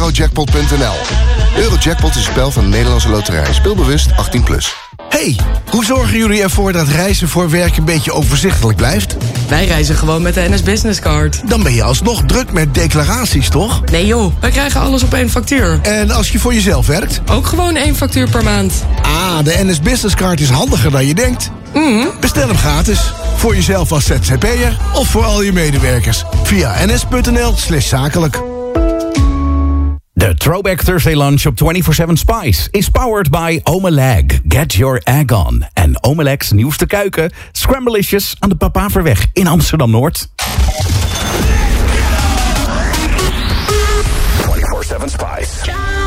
Eurojackpot.nl. Eurojackpot is een spel van de Nederlandse Loterij. Speelbewust 18+. Hey, hoe zorgen jullie ervoor dat reizen voor werk een beetje overzichtelijk blijft? Wij reizen gewoon met de NS Business Card. Dan ben je alsnog druk met declaraties, toch? Nee joh, wij krijgen alles op één factuur. En als je voor jezelf werkt? Ook gewoon 1 factuur per maand. Ah, de NS Business Card is handiger dan je denkt. Bestel hem gratis. Voor jezelf als ZZP'er of voor al je medewerkers. Via ns.nl/zakelijk. De Throwback Thursday Lunch op 24/7 Spice is powered by Omeleg. Get your egg on. En Omeleg's nieuwste kuiken, Scramblicious aan de Papaverweg in Amsterdam-Noord.